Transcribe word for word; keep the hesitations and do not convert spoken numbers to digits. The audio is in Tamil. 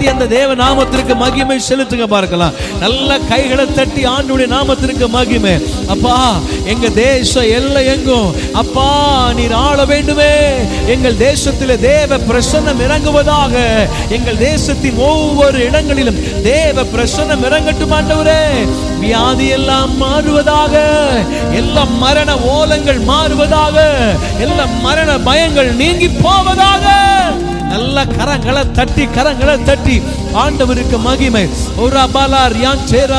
தட்டி அந்த தேவ நாமத்திற்கு மகிமை செலுத்துங்க பார்க்கலாம். நல்ல கைகளை தட்டி ஆண்டவருடைய நாமத்திற்கு மகிமை. அப்பா, எங்க தேசம் எல்லை எங்கும் அப்பா நீர் ஆள வேண்டுமே. எங்கள் தேசத்தில் தேவ பிரசன்னம் இறங்குவதாக. எங்கள் தேசத்தின் ஒவ்வொரு இடங்களிலும் தேவ பிரசன்னம் இறங்கட்டும் ஆண்டவரே. வியாதி எல்லாம் மாறுவதாக. எல்லா மரண ஓலங்கள் மாறுவதாக. எல்லா மரண பயங்கள் நீங்கி போவதாக. நல்ல கரங்களை தட்டி கரங்களை தட்டி ஆண்டவருக்கு மகிமை. ஒரு அபாலார் யான் சேரா